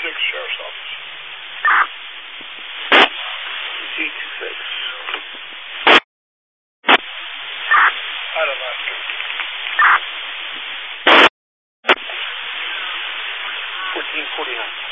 6 Sheriff's Office. G26. Out of Alaska. 1449.